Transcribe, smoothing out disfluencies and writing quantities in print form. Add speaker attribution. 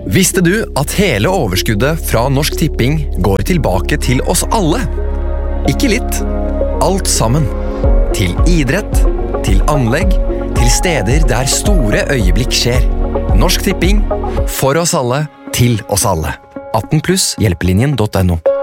Speaker 1: Visste du at hele overskuddet fra Norsk Tipping går tilbake til oss alle? Ikke litt, alt sammen. Til idrett, til anlegg, til steder der store øyeblikk skjer. Norsk Tipping, for oss alle, til oss alle. 18+ hjelpelinjen.no